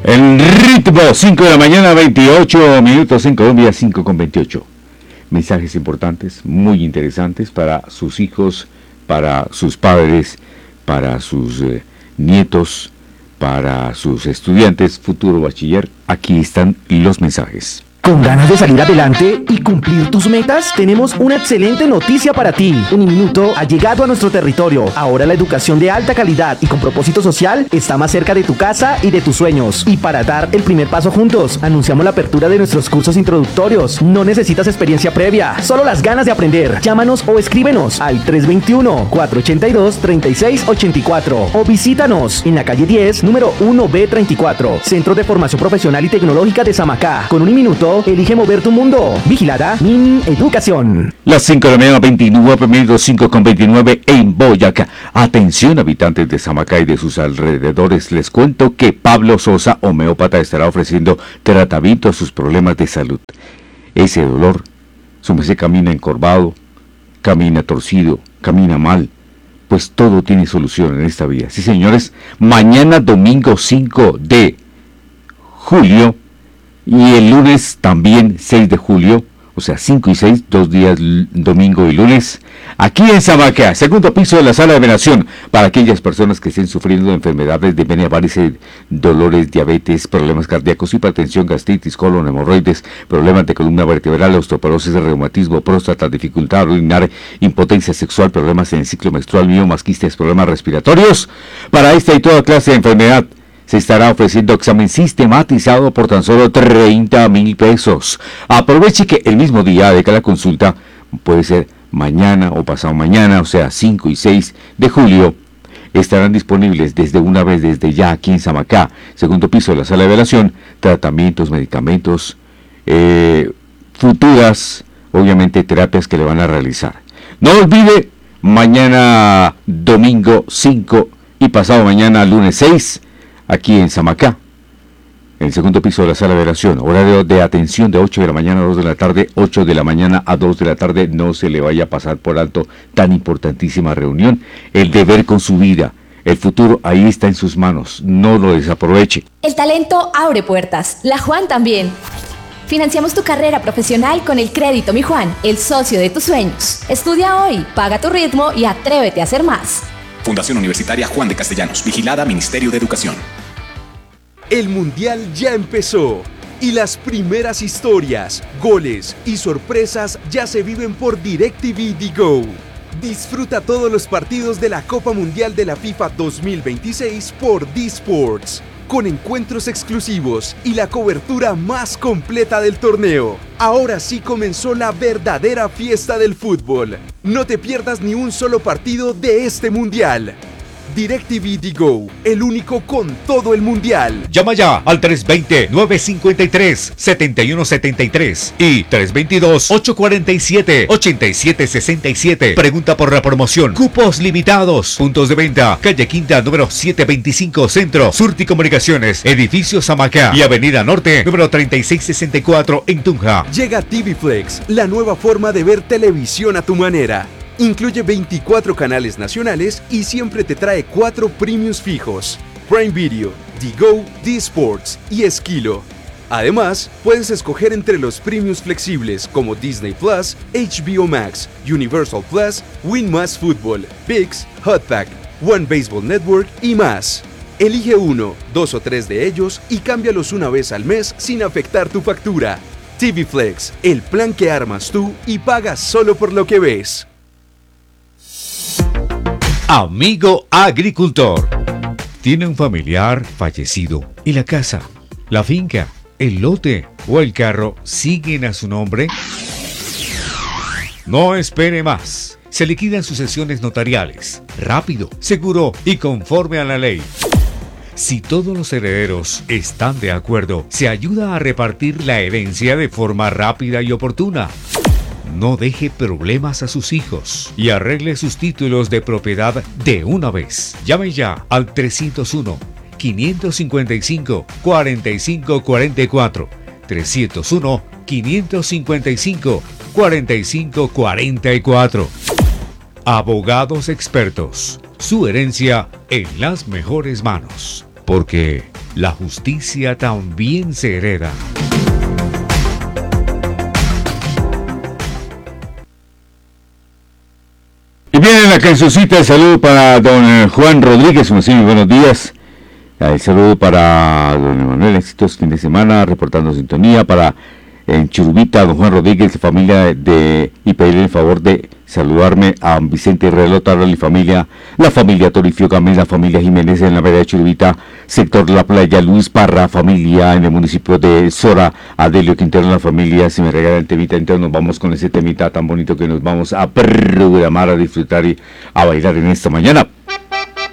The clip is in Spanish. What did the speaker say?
En ritmo, 5 de la mañana, 28 minutos en Colombia, 5:28. Mensajes importantes, muy interesantes para sus hijos, para sus padres, para sus nietos, para sus estudiantes, futuro bachiller. Aquí están los mensajes. ¿Con ganas de salir adelante y cumplir tus metas? Tenemos una excelente noticia para ti. Uniminuto ha llegado a nuestro territorio. Ahora la educación de alta calidad y con propósito social está más cerca de tu casa y de tus sueños. Y para dar el primer paso juntos, anunciamos la apertura de nuestros cursos introductorios. No necesitas experiencia previa, solo las ganas de aprender. Llámanos o escríbenos al 321-482-3684 o visítanos en la calle 10, número 1B34, Centro de Formación Profesional y Tecnológica de Samacá. Con Uniminuto, elige mover tu mundo. Vigilada Educación. Las 5 de la mañana, 29 minutos, 5:29 en Boyacá. Atención, habitantes de Samacá y de sus alrededores. Les cuento que Pablo Sosa, homeópata, estará ofreciendo tratamiento a sus problemas de salud. Ese dolor, su merced camina encorvado, camina torcido, camina mal. Pues todo tiene solución en esta vida. Sí, señores, mañana domingo 5 de julio. Y el lunes también 6 de julio, o sea 5 y 6, 2 días, domingo y lunes, aquí en Samacá, segundo piso de la sala de venación, para aquellas personas que estén sufriendo de enfermedades de vena, varices, dolores, diabetes, problemas cardíacos, hipertensión, gastritis, colon, hemorroides, problemas de columna vertebral, osteoporosis, reumatismo, próstata, dificultad urinaria, impotencia sexual, problemas en el ciclo menstrual, miomas, quistes, problemas respiratorios. Para esta y toda clase de enfermedad, se estará ofreciendo examen sistematizado por tan solo 30,000 pesos. Aproveche que el mismo día de cada consulta, puede ser mañana o pasado mañana, o sea 5 y 6 de julio, estarán disponibles desde una vez, desde ya aquí en Samacá, segundo piso de la sala de velación, tratamientos, medicamentos, futuras, obviamente terapias que le van a realizar. No olvide, mañana domingo 5 y pasado mañana lunes 6, aquí en Samacá, en el segundo piso de la sala de oración. Horario de atención de 8 de la mañana a 2 de la tarde, 8 de la mañana a 2 de la tarde. No se le vaya a pasar por alto tan importantísima reunión. El deber con su vida, el futuro ahí está en sus manos. No lo desaproveche. El talento abre puertas, la Juan también. Financiamos tu carrera profesional con el crédito Mi Juan, el socio de tus sueños. Estudia hoy, paga tu ritmo y atrévete a hacer más. Fundación Universitaria Juan de Castellanos, vigilada Ministerio de Educación. El Mundial ya empezó y las primeras historias, goles y sorpresas ya se viven por DirecTV Go. Disfruta todos los partidos de la Copa Mundial de la FIFA 2026 por D-Sports, con encuentros exclusivos y la cobertura más completa del torneo. Ahora sí comenzó la verdadera fiesta del fútbol. No te pierdas ni un solo partido de este Mundial. DirecTV Go, el único con todo el mundial. Llama ya al 320-953-7173 y 322-847-8767. Pregunta por la promoción. Cupos limitados. Puntos de venta. Calle Quinta, número 725 Centro. Surti Comunicaciones. Edificio Samacá. Y Avenida Norte, número 3664 en Tunja. Llega TV Flex, la nueva forma de ver televisión a tu manera. Incluye 24 canales nacionales y siempre te trae 4 premiums fijos: Prime Video, Go, D-Sports y Esquilo. Además, puedes escoger entre los premiums flexibles como Disney Plus, HBO Max, Universal Plus, Win Más Fútbol, ViX, Hotpack, One Baseball Network y más. Elige uno, 2 o 3 de ellos y cámbialos una vez al mes sin afectar tu factura. TV Flex, el plan que armas tú y pagas solo por lo que ves. Amigo agricultor, ¿tiene un familiar fallecido y la casa, la finca, el lote o el carro siguen a su nombre? No espere más. Se liquidan sucesiones notariales, rápido, seguro y conforme a la ley. Si todos los herederos están de acuerdo, se ayuda a repartir la herencia de forma rápida y oportuna. No deje problemas a sus hijos y arregle sus títulos de propiedad de una vez. Llame ya al 301-555-4544. 301-555-4544. Abogados expertos. Su herencia en las mejores manos. Porque La justicia también se hereda. Y bien, acá en su cita, el saludo para don Juan Rodríguez, muy buenos días. El saludo para don Emanuel, éxitos fin de semana, reportando sintonía para en Churubita, don Juan Rodríguez, familia y pedirle el favor de saludarme a Vicente Herrero Tarral y familia, la familia Torifio Camil, la familia Jiménez en la vereda de Churubita, sector de la playa, Luis Parra, familia en el municipio de Sora, Adelio Quintero, la familia, si me regalan el temita, entonces nos vamos con ese temita tan bonito que nos vamos a programar, a disfrutar y a bailar en esta mañana.